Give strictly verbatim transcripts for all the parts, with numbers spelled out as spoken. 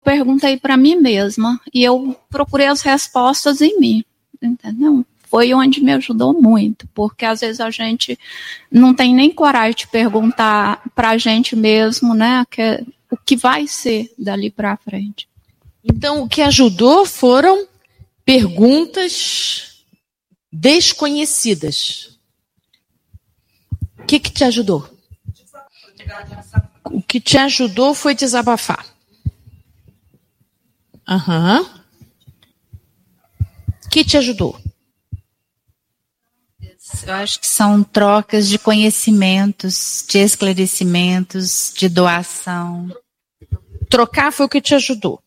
perguntei para mim mesma e eu procurei as respostas em mim, entendeu? Foi onde me ajudou muito, porque às vezes a gente não tem nem coragem de perguntar para a gente mesmo, né, que, o que vai ser dali para frente. Então, o que ajudou foram perguntas desconhecidas. O que, que te ajudou? O que te ajudou foi desabafar. Aham. Uhum. O que te ajudou? Eu acho que são trocas de conhecimentos, de esclarecimentos, de doação. Trocar foi o que te ajudou.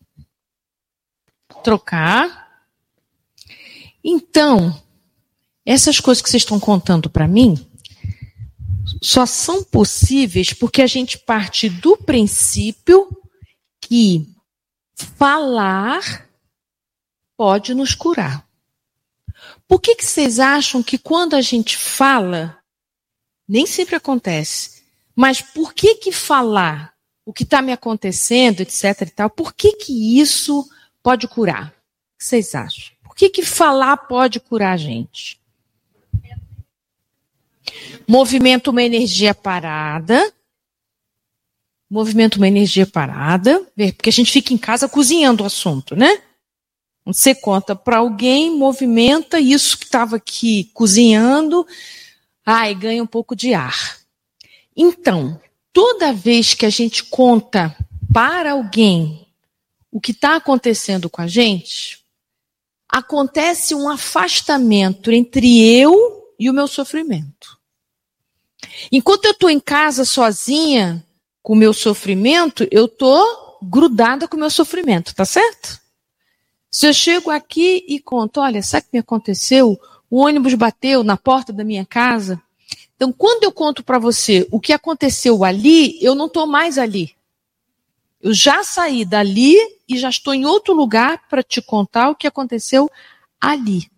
Trocar. Então, essas coisas que vocês estão contando para mim só são possíveis porque a gente parte do princípio que falar pode nos curar. Por que que vocês acham que quando a gente fala, nem sempre acontece, mas por que que falar o que está me acontecendo, etc e tal, por que que isso pode curar? O que vocês acham? Por que que falar pode curar a gente? Movimento uma energia parada. Movimento uma energia parada. Porque a gente fica em casa cozinhando o assunto, né? Você conta para alguém, movimenta isso que estava aqui cozinhando, ai, ganha um pouco de ar. Então, toda vez que a gente conta para alguém o que está acontecendo com a gente, acontece um afastamento entre eu e o meu sofrimento. Enquanto eu estou em casa sozinha com o meu sofrimento, eu estou grudada com o meu sofrimento, tá certo? Se eu chego aqui e conto, olha, sabe o que me aconteceu? O ônibus bateu na porta da minha casa. Então, quando eu conto para você o que aconteceu ali, eu não estou mais ali. Eu já saí dali e já estou em outro lugar para te contar o que aconteceu ali.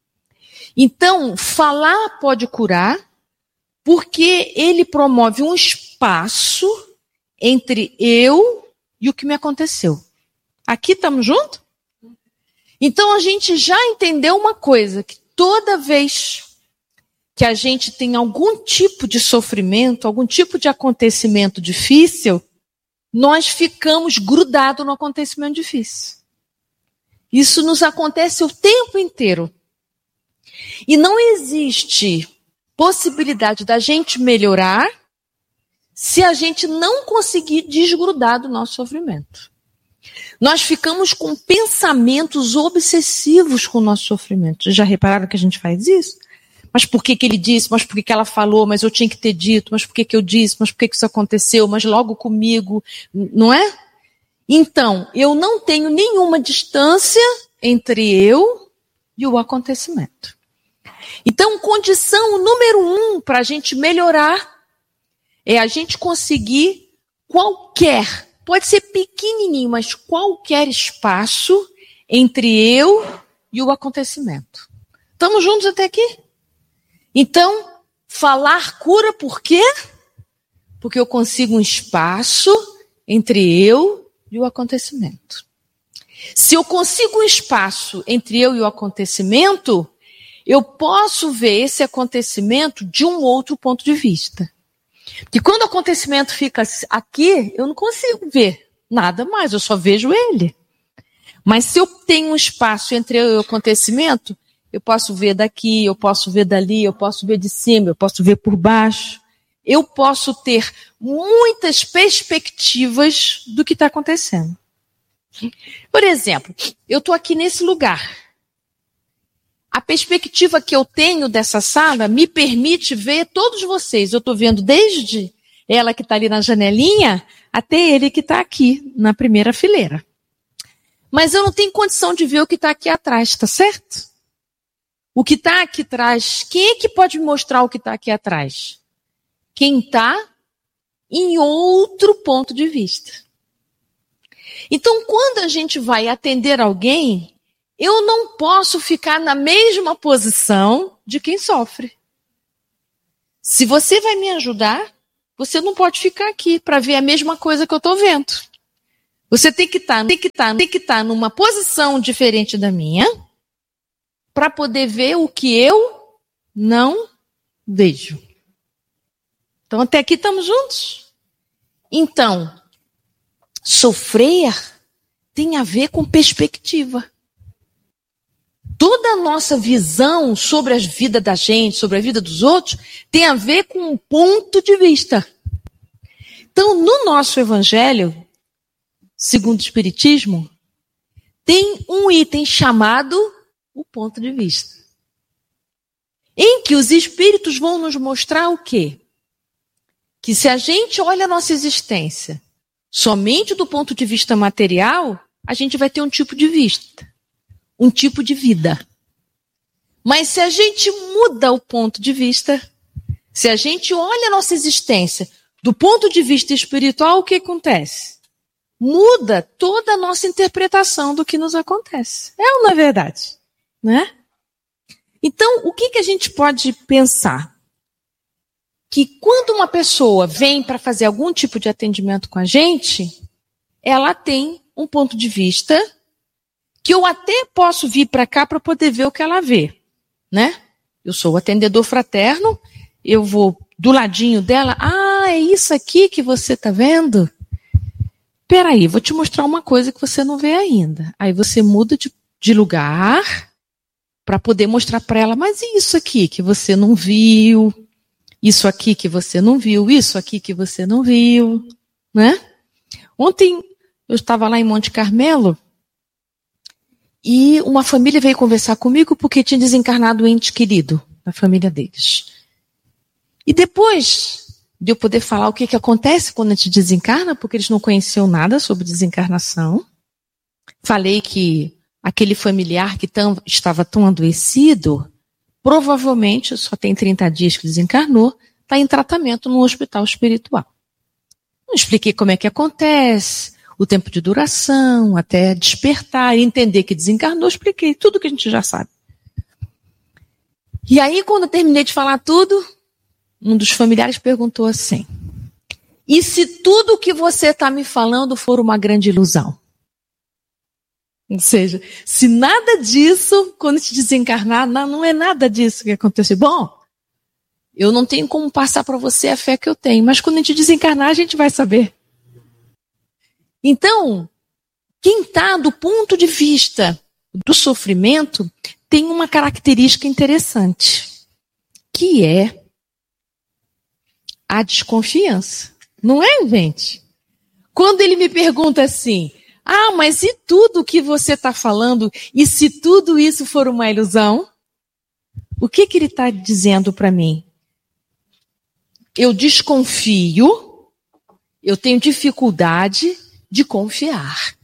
Então, falar pode curar, porque ele promove um espaço entre eu e o que me aconteceu. Aqui estamos juntos? Então a gente já entendeu uma coisa, que toda vez que a gente tem algum tipo de sofrimento, algum tipo de acontecimento difícil, nós ficamos grudados no acontecimento difícil. Isso nos acontece o tempo inteiro. E não existe possibilidade da gente melhorar se a gente não conseguir desgrudar do nosso sofrimento. Nós ficamos com pensamentos obsessivos com o nosso sofrimento. Já repararam que a gente faz isso? Mas por que que ele disse? Mas por que que ela falou? Mas eu tinha que ter dito? Mas por que que eu disse? Mas por que que isso aconteceu? Mas logo comigo, não é? Então, eu não tenho nenhuma distância entre eu e o acontecimento. Então, condição número um para a gente melhorar é a gente conseguir qualquer, pode ser pequenininho, mas qualquer espaço entre eu e o acontecimento. Estamos juntos até aqui? Então, falar cura por quê? Porque eu consigo um espaço entre eu e o acontecimento. Se eu consigo um espaço entre eu e o acontecimento, eu posso ver esse acontecimento de um outro ponto de vista. Porque quando o acontecimento fica aqui, eu não consigo ver nada mais, eu só vejo ele. Mas se eu tenho um espaço entre eu e o acontecimento, eu posso ver daqui, eu posso ver dali, eu posso ver de cima, eu posso ver por baixo. Eu posso ter muitas perspectivas do que está acontecendo. Por exemplo, eu estou aqui nesse lugar. A perspectiva que eu tenho dessa sala me permite ver todos vocês. Eu estou vendo desde ela que está ali na janelinha até ele que está aqui na primeira fileira. Mas eu não tenho condição de ver o que está aqui atrás, tá certo? O que está aqui atrás, quem é que pode me mostrar o que está aqui atrás? Quem está em outro ponto de vista. Então, quando a gente vai atender alguém, eu não posso ficar na mesma posição de quem sofre. Se você vai me ajudar, você não pode ficar aqui para ver a mesma coisa que eu estou vendo. Você tem que estar, tem que estar, tem que estar numa posição diferente da minha para poder ver o que eu não vejo. Então, até aqui estamos juntos? Então, sofrer tem a ver com perspectiva. Toda a nossa visão sobre a vida da gente, sobre a vida dos outros, tem a ver com um ponto de vista. Então, no nosso evangelho, segundo o Espiritismo, tem um item chamado o ponto de vista. Em que os espíritos vão nos mostrar o quê? Que se a gente olha a nossa existência somente do ponto de vista material, a gente vai ter um tipo de vista, um tipo de vida. Mas se a gente muda o ponto de vista, se a gente olha a nossa existência do ponto de vista espiritual, o que acontece? Muda toda a nossa interpretação do que nos acontece. É ou não é verdade? Né? Então, o que, que a gente pode pensar? Que quando uma pessoa vem para fazer algum tipo de atendimento com a gente, ela tem um ponto de vista que eu até posso vir para cá para poder ver o que ela vê, né? Eu sou o atendedor fraterno, eu vou do ladinho dela, ah, é isso aqui que você está vendo? Peraí, vou te mostrar uma coisa que você não vê ainda. Aí você muda de, de lugar para poder mostrar para ela, mas e isso aqui que você não viu? Isso aqui que você não viu, isso aqui que você não viu, né? Ontem eu estava lá em Monte Carmelo e uma família veio conversar comigo porque tinha desencarnado um ente querido da família deles. E depois de eu poder falar o que, que acontece quando a gente desencarna, porque eles não conheciam nada sobre desencarnação, falei que aquele familiar que tão, estava tão adoecido, provavelmente, só tem trinta dias que desencarnou, está em tratamento no hospital espiritual. Não expliquei como é que acontece, o tempo de duração, até despertar, entender que desencarnou, expliquei tudo que a gente já sabe. E aí, quando eu terminei de falar tudo, um dos familiares perguntou assim, e se tudo o que você está me falando for uma grande ilusão? Ou seja, se nada disso, quando te desencarnar, não, não é nada disso que aconteceu. Bom, eu não tenho como passar para você a fé que eu tenho, mas quando a gente desencarnar, a gente vai saber. Então, quem está do ponto de vista do sofrimento tem uma característica interessante, que é a desconfiança. Não é, gente? Quando ele me pergunta assim, ah, mas e tudo que você está falando? E se tudo isso for uma ilusão? O que, que ele está dizendo para mim? Eu desconfio, eu tenho dificuldade de confiar.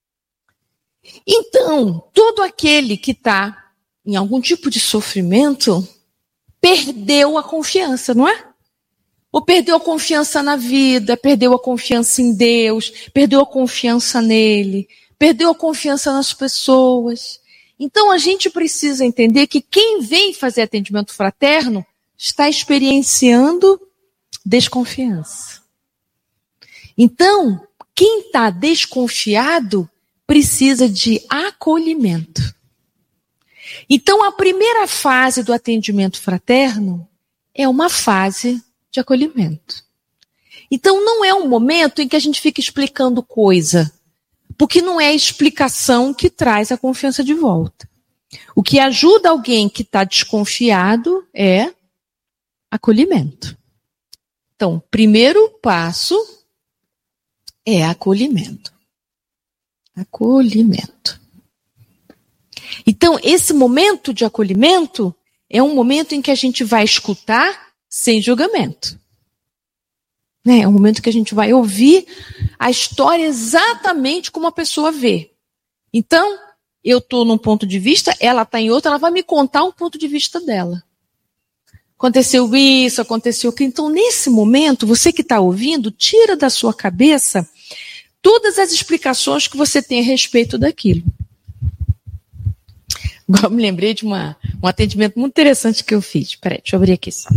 Então, todo aquele que está em algum tipo de sofrimento perdeu a confiança, não é? Ou perdeu a confiança na vida, perdeu a confiança em Deus, perdeu a confiança nele, perdeu a confiança nas pessoas. Então a gente precisa entender que quem vem fazer atendimento fraterno está experienciando desconfiança. Então, quem está desconfiado precisa de acolhimento. Então a primeira fase do atendimento fraterno é uma fase de acolhimento. Então não é um momento em que a gente fica explicando coisa, porque não é a explicação que traz a confiança de volta. O que ajuda alguém que está desconfiado é acolhimento. Então, primeiro passo é acolhimento. Acolhimento. Então, esse momento de acolhimento é um momento em que a gente vai escutar sem julgamento. Né? É um momento que a gente vai ouvir a história exatamente como a pessoa vê. Então, eu estou num ponto de vista, ela está em outro, ela vai me contar um ponto de vista dela. Aconteceu isso, aconteceu aquilo. Então, nesse momento, você que está ouvindo, tira da sua cabeça todas as explicações que você tem a respeito daquilo. Agora, eu me lembrei de uma, um atendimento muito interessante que eu fiz. Espera aí, deixa eu abrir aqui só.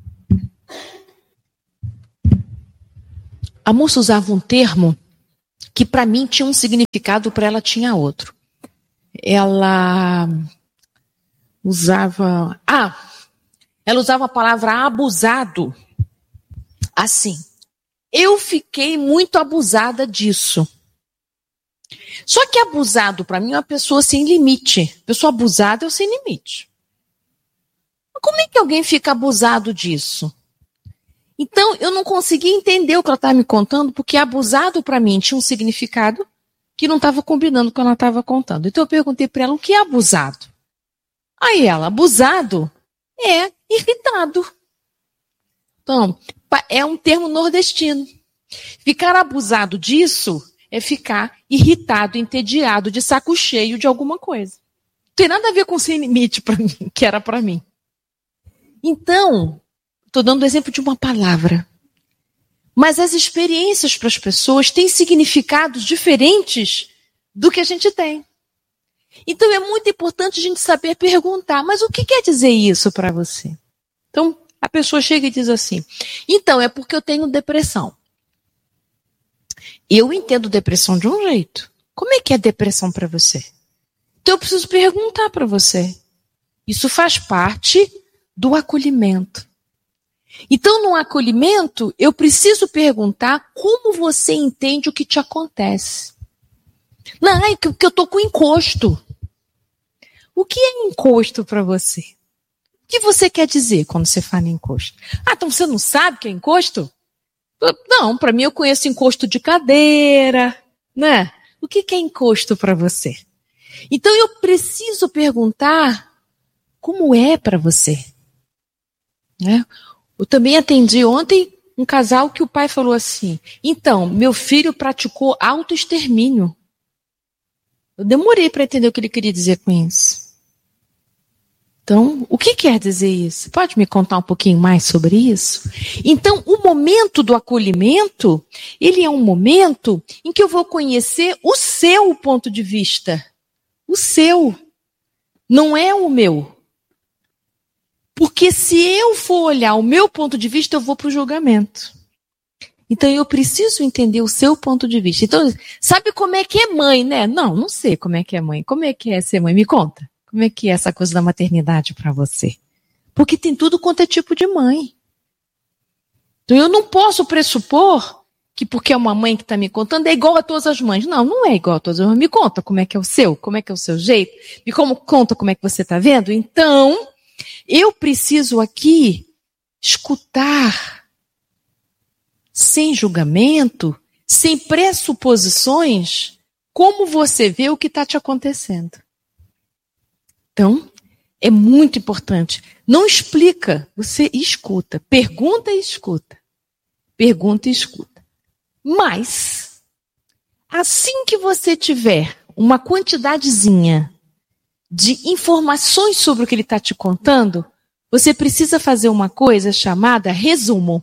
A moça usava um termo que para mim tinha um significado, para ela tinha outro. Ela usava... Ah, ela usava a palavra abusado. Assim, eu fiquei muito abusada disso. Só que abusado, para mim, é uma pessoa sem limite. Pessoa abusada é o sem limite. Mas como é que alguém fica abusado disso? Então, eu não conseguia entender o que ela estava me contando, porque abusado, para mim, tinha um significado que não estava combinando com o que ela estava contando. Então, eu perguntei para ela, o que é abusado? Aí ela, abusado é irritado. Então, é um termo nordestino. Ficar abusado disso é ficar irritado, entediado, de saco cheio de alguma coisa. Não tem nada a ver com sem limite para mim, que era para mim. Então, estou dando o exemplo de uma palavra. Mas as experiências para as pessoas têm significados diferentes do que a gente tem. Então, é muito importante a gente saber perguntar, mas o que quer dizer isso para você? Então, a pessoa chega e diz assim, então, é porque eu tenho depressão. Eu entendo depressão de um jeito. Como é que é depressão para você? Então, eu preciso perguntar para você. Isso faz parte do acolhimento. Então, no acolhimento, eu preciso perguntar como você entende o que te acontece. Não, é que eu estou com encosto. O que é encosto para você? O que você quer dizer quando você fala em encosto? Ah, então você não sabe o que é encosto? Não, para mim eu conheço encosto de cadeira, né? O que é encosto para você? Então eu preciso perguntar como é para você. Né? Eu também atendi ontem um casal que o pai falou assim, então, meu filho praticou autoextermínio. Eu demorei para entender o que ele queria dizer com isso. Então, o que quer dizer isso? Pode me contar um pouquinho mais sobre isso? Então, o momento do acolhimento, ele é um momento em que eu vou conhecer o seu ponto de vista. O seu. Não é o meu. Porque se eu for olhar o meu ponto de vista, eu vou para o julgamento. Então, eu preciso entender o seu ponto de vista. Então, sabe como é que é mãe, né? Não, não sei como é que é mãe. Como é que é ser mãe? Me conta. Como é que é essa coisa da maternidade para você? Porque tem tudo quanto é tipo de mãe. Então eu não posso pressupor que porque é uma mãe que está me contando é igual a todas as mães. Não, não é igual a todas as mães. Me conta como é que é o seu, como é que é o seu jeito. Me como, conta como é que você está vendo. Então, eu preciso aqui escutar sem julgamento, sem pressuposições, como você vê o que está te acontecendo. Então, é muito importante. Não explica, você escuta. Pergunta e escuta. Pergunta e escuta. Mas, assim que você tiver uma quantidadezinha de informações sobre o que ele está te contando, você precisa fazer uma coisa chamada resumo.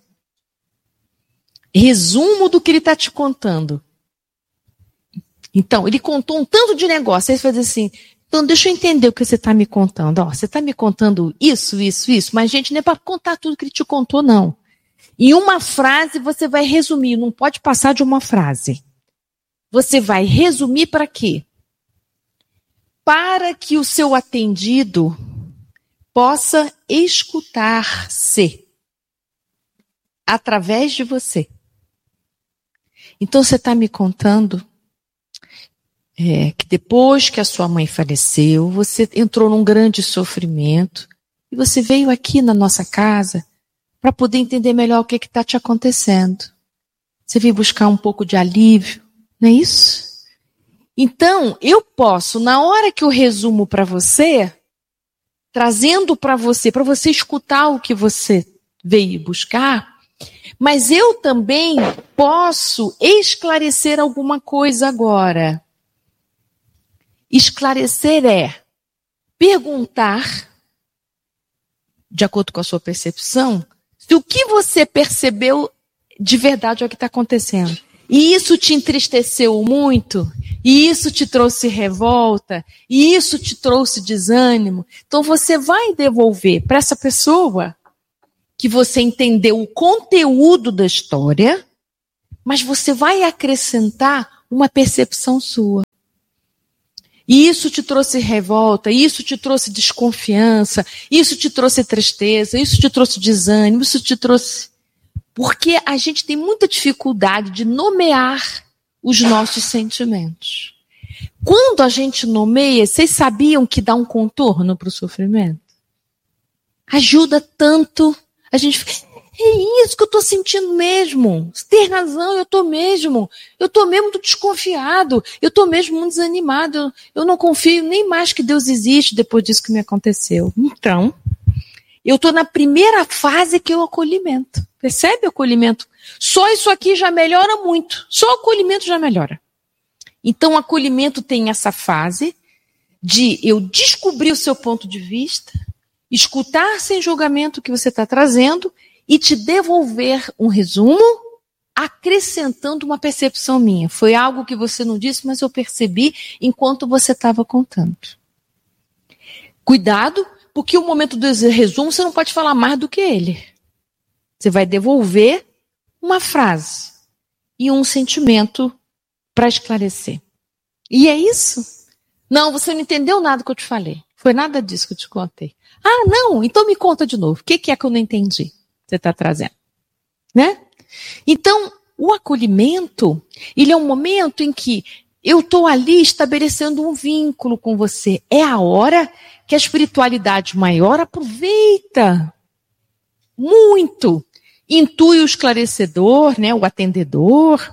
Resumo do que ele está te contando. Então, ele contou um tanto de negócio. Aí você faz assim... Então, deixa eu entender o que você está me contando. Ó, você está me contando isso, isso, isso, mas, gente, não é para contar tudo que ele te contou, não. Em uma frase, você vai resumir, não pode passar de uma frase. Você vai resumir para quê? Para que o seu atendido possa escutar-se através de você. Então, você está me contando... É, que depois que a sua mãe faleceu, você entrou num grande sofrimento e você veio aqui na nossa casa para poder entender melhor o que está te acontecendo. Você veio buscar um pouco de alívio, não é isso? Então, eu posso, na hora que eu resumo para você, trazendo para você, para você escutar o que você veio buscar, mas eu também posso esclarecer alguma coisa agora. Esclarecer é perguntar, de acordo com a sua percepção, se o que você percebeu de verdade é o que está acontecendo. E isso te entristeceu muito, e isso te trouxe revolta, e isso te trouxe desânimo. Então você vai devolver para essa pessoa que você entendeu o conteúdo da história, mas você vai acrescentar uma percepção sua. E isso te trouxe revolta, isso te trouxe desconfiança, isso te trouxe tristeza, isso te trouxe desânimo, isso te trouxe... Porque a gente tem muita dificuldade de nomear os nossos sentimentos. Quando a gente nomeia, vocês sabiam que dá um contorno para o sofrimento? Ajuda tanto. A gente fica, é isso que eu estou sentindo mesmo. Você tem razão, eu estou mesmo. Eu estou mesmo muito desconfiado. Eu estou mesmo muito desanimado. Eu, eu não confio nem mais que Deus existe depois disso que me aconteceu. Então, eu estou na primeira fase que é o acolhimento. Percebe o acolhimento? Só isso aqui já melhora muito. Só o acolhimento já melhora. Então, o acolhimento tem essa fase de eu descobrir o seu ponto de vista, escutar sem julgamento o que você está trazendo e te devolver um resumo, acrescentando uma percepção minha. Foi algo que você não disse, mas eu percebi enquanto você estava contando. Cuidado, porque o momento do resumo você não pode falar mais do que ele. Você vai devolver uma frase e um sentimento para esclarecer. E é isso? Não, você não entendeu nada que eu te falei. Foi nada disso que eu te contei. Ah, não, então me conta de novo. O que, que é que eu não entendi? Você está trazendo, né? Então, o acolhimento, ele é um momento em que eu estou ali estabelecendo um vínculo com você. É a hora que a espiritualidade maior aproveita muito, intui o esclarecedor, né, o atendedor,